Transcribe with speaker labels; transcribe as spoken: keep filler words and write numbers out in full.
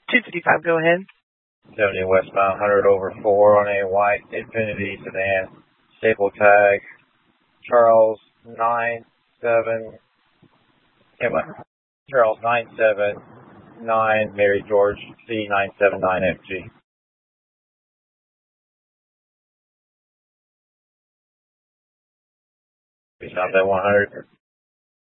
Speaker 1: two fifty-five, go ahead.
Speaker 2: seventy westbound, one hundred over four on a white Infiniti sedan. Staple tag, Charles nine seven, yeah, what? Charles nine seven nine, Mary George C nine seven nine F G. Stop at one hundred.